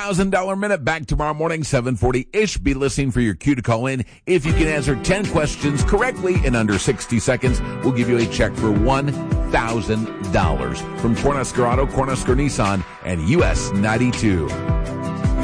$1,000 minute back tomorrow morning, 7:40-ish. Be listening for your cue to call in. If you can answer 10 questions correctly in under 60 seconds, we'll give you a check for $1,000 from Cornhusker Auto, Cornhusker Nissan, and US 92.